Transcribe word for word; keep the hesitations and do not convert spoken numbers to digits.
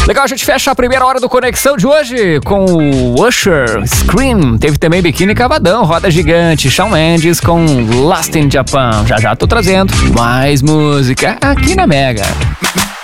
Legal, a gente fecha a primeira hora do Conexão de hoje com o Usher, Scream. Teve também Biquíni Cavadão, Roda Gigante, Shawn Mendes com Lost in Japan. Já já tô trazendo mais música aqui na Mega.